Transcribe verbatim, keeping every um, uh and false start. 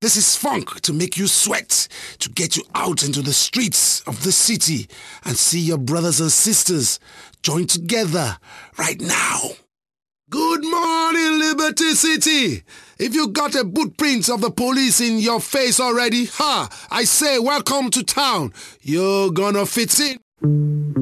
This is funk to make you sweat, to get you out into the streets of the city and see your brothers and sisters join together right now. Good morning, Liberty City. If you got a footprint of the police in your face already, ha, I say welcome to town. You're gonna fit in.